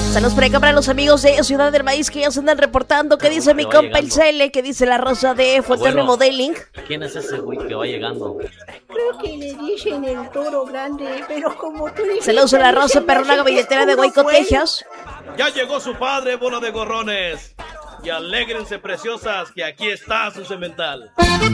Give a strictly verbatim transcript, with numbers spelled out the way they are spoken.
Saludos por acá para los amigos de Ciudad del Maíz que ya se andan reportando. ¿Qué dice mi compa el Cele? ¿Qué dice la Rosa de Fontana Remodeling? ¿Quién es ese güey que va llegando? Creo que le dicen el toro grande, pero como tú dices... Saludos a la Rosa Perrona Gabilletera de Huayco, Texas. Ya llegó su padre, bola de gorrones. Y alégrense, preciosas, que aquí está su cemental.